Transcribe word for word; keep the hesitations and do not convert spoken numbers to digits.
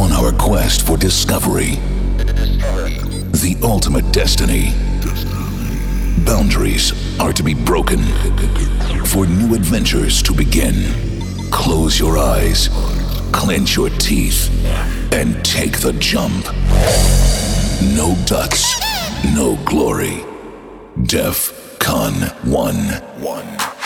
On our quest for discovery, the ultimate destiny, boundaries are to be broken for new adventures to begin. Close your eyes, clench your teeth, and take the jump. No ducks, no glory. DEF CON one.